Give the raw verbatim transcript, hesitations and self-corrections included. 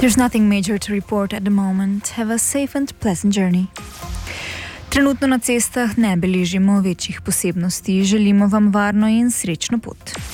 There's nothing major to report at the moment. Have a safe and pleasant journey. Trenutno na cestah ne beležimo večjih posebnosti. Želimo vam varno in srečno pot.